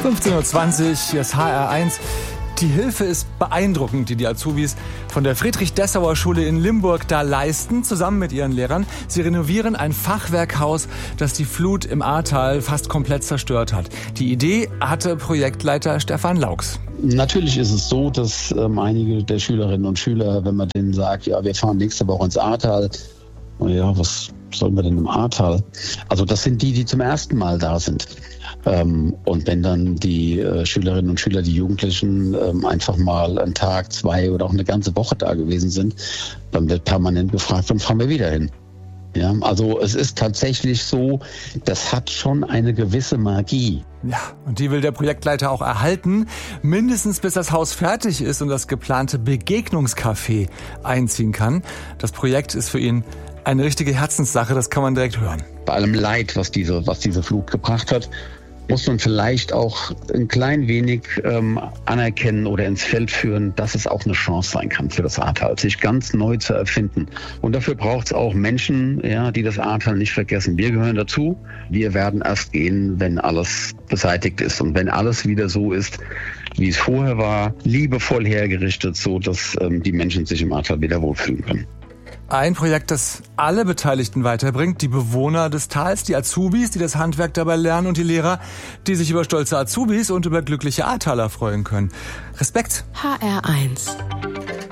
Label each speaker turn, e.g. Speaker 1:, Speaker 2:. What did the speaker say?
Speaker 1: 15:20 Uhr, hier ist HR1. Die Hilfe ist beeindruckend, die Azubis von der Friedrich-Dessauer-Schule in Limburg da leisten, zusammen mit ihren Lehrern. Sie renovieren ein Fachwerkhaus, das die Flut im Ahrtal fast komplett zerstört hat. Die Idee hatte Projektleiter Stefan Laux.
Speaker 2: Natürlich ist es so, dass einige der Schülerinnen und Schüler, wenn man denen sagt, ja, wir fahren nächste Woche ins Ahrtal, ja, was sollen wir denn im Ahrtal? Also das sind die zum ersten Mal da sind. Und wenn dann die Schülerinnen und Schüler, die Jugendlichen einfach mal einen Tag, 2 oder auch eine ganze Woche da gewesen sind, dann wird permanent gefragt, wann fahren wir wieder hin? Ja, also es ist tatsächlich so, das hat schon eine gewisse Magie.
Speaker 1: Ja, und die will der Projektleiter auch erhalten, mindestens bis das Haus fertig ist und das geplante Begegnungscafé einziehen kann. Das Projekt ist für ihn eine richtige Herzenssache, das kann man direkt hören.
Speaker 2: Bei allem Leid, was diese Flut gebracht hat, muss man vielleicht auch ein klein wenig anerkennen oder ins Feld führen, dass es auch eine Chance sein kann für das Ahrtal, sich ganz neu zu erfinden. Und dafür braucht es auch Menschen, ja, die das Ahrtal nicht vergessen. Wir gehören dazu. Wir werden erst gehen, wenn alles beseitigt ist und wenn alles wieder so ist, wie es vorher war, liebevoll hergerichtet, so dass die Menschen sich im Ahrtal wieder wohlfühlen können.
Speaker 1: Ein Projekt, das alle Beteiligten weiterbringt, die Bewohner des Tals, die Azubis, die das Handwerk dabei lernen und die Lehrer, die sich über stolze Azubis und über glückliche Ahrtaler freuen können. Respekt.
Speaker 3: HR1